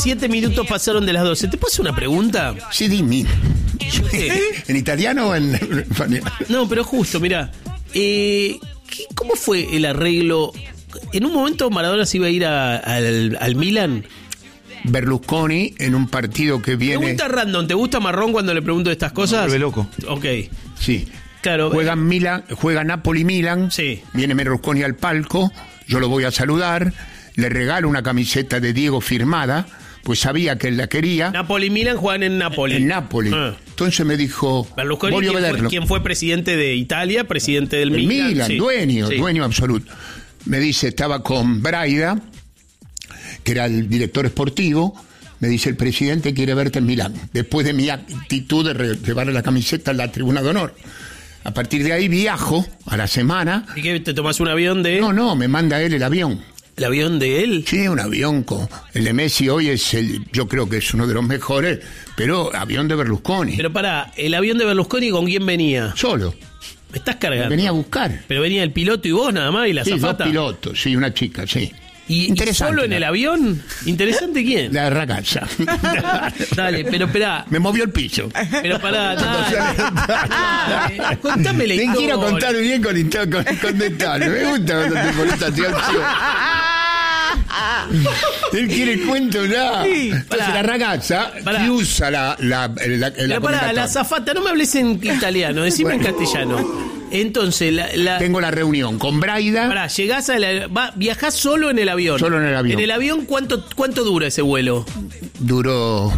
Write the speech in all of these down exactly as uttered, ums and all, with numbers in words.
Siete minutos pasaron de las doce. ¿Te puedo hacer una pregunta? Sí, dime. ¿En italiano o en...? No, pero justo, mirá. Eh, ¿qué, ¿Cómo fue el arreglo? En un momento Maradona se iba a ir a, al, al Milan. Berlusconi en un partido que viene... Pregunta random. ¿Te gusta Marrón cuando le pregunto estas cosas? Me vuelve loco. Ok. Sí. Claro. Juega Milan, juega Napoli-Milan. Sí. Viene Berlusconi al palco. Yo lo voy a saludar. Le regalo una camiseta de Diego firmada, pues sabía que él la quería. Napoli-Milan juegan en Napoli. En Napoli. Ah. Entonces me dijo... Berlusconi, voy a ¿quién fue, verlo. ¿quién fue presidente de Italia? Presidente del El Milan. Milan, Sí. dueño, Sí. dueño absoluto. Me dice, estaba con Braida, que era el director esportivo. Me dice, el presidente quiere verte en Milán, después de mi actitud de re- llevarle la camiseta a la tribuna de honor. A partir de ahí viajo a la semana. ¿Y qué, te tomás un avión de...? No, no, me manda él el avión. ¿El avión de él? Sí, un avión con... El de Messi hoy es el... Yo creo que es uno de los mejores, pero avión de Berlusconi. Pero pará, ¿el avión de Berlusconi con quién venía? Solo. Me estás cargando. Venía a buscar. Pero venía el piloto y vos nada más y la Sí, dos azafata. pilotos, sí, una chica, sí. ¿Y, y solo en el avión? ¿Interesante quién? La ragazza. Dale, pero esperá. Me movió el piso. Pero pará, dale. Dale, contame la Te historia. quiero contar bien con, con, con detalle. Me gusta cuando te pones atención. Él quiere cuento ya. Sí, Entonces pará. la ragazza Pará. que usa la, la, la, la, Pero pará, la la azafata, no me hables en italiano, decime en castellano. Entonces, la, la, Tengo la reunión con Braida. pará, llegás a la, va, viajás solo en el avión. Solo en el avión. En el avión, ¿cuánto, cuánto dura ese vuelo? Duró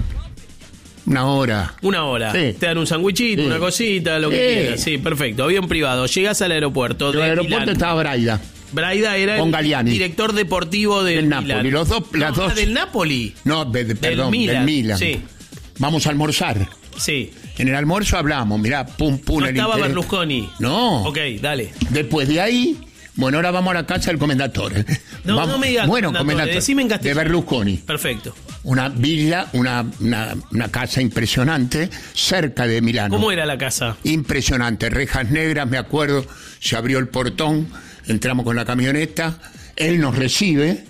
una hora. Una hora. Sí. Te dan un sandwichito, Sí. una cosita, lo que Sí. quieras. Sí, perfecto. Avión privado. Llegás al aeropuerto. En el de aeropuerto Milán. estaba Braida. Braida era Con el Galliani. director deportivo del, Del Napoli. Milan. Los dos- las No, dos- ah, del Napoli. No, de- de- perdón, Milan. del Milan. Sí. Vamos a almorzar. Sí. En el almuerzo hablamos, mirá, pum, pum. No el estaba interés. Berlusconi. No. Ok, dale. Después de ahí, bueno, ahora vamos a la casa del comendatore. No, Vamos- no me digas Bueno, comendatore, comendatore. decime en castellano. De Berlusconi. Perfecto. Una villa, una, una, una casa impresionante, cerca de Milano. ¿Cómo era la casa? Impresionante, rejas negras, me acuerdo, se abrió el portón, entramos con la camioneta, él nos recibe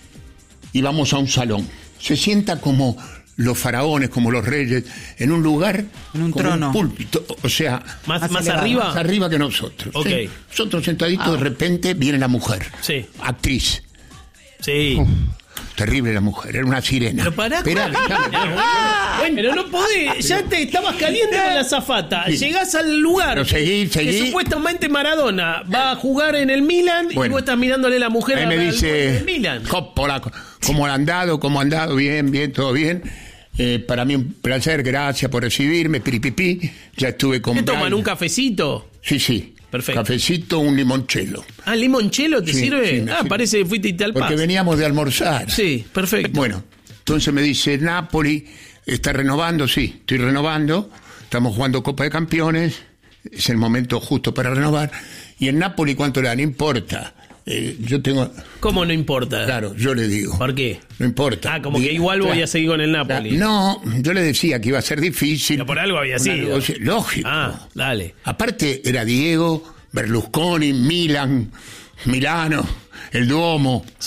y vamos a un salón. Se sienta como los faraones, como los reyes, en un lugar, En un como trono. un púlpito, o sea, ¿Más, Más más elevado. arriba? más arriba que nosotros. Ok. ¿sí? Nosotros sentaditos, de repente viene la mujer, Sí. actriz. Sí. Terrible la mujer, era una sirena. Pero pará, Esperá, ¿cuál? ya- Bueno, pero no podés, ya te estabas caliente con la azafata. Sí. Llegás al lugar. Pero seguí, que seguí. supuestamente Maradona va a jugar en el Milan y Bueno. vos estás mirándole a la mujer Ahí me al- al dice, del Milan. Coppola, ¿cómo han andado? ¿Cómo han andado? Bien, bien, todo bien. Eh, para mí un placer, gracias por recibirme, piripipí. Ya estuve con ¿Qué toman? Brian. ¿Un cafecito? Sí, sí. Perfecto. Cafecito, un limoncello. Ah, limoncello te Sí, sirve. sí, me ah, sirve. parece que fuiste al Porque Paz. veníamos de almorzar. Sí, perfecto. Bueno, entonces me dice, Napoli, ¿está renovando? Sí, estoy renovando. Estamos jugando Copa de Campeones. Es el momento justo para renovar. Y en Napoli, ¿cuánto le dan? No importa. Eh, yo tengo... ¿Cómo no importa? Claro, yo le digo. ¿Por qué? No importa. Ah, como que Di- igual voy claro. a seguir con el Napoli. No, yo le decía que iba a ser difícil. Pero por algo había Una sido. negocia- Lógico. Ah, dale. Aparte era Diego, Berlusconi, Milan, Milano, el Duomo.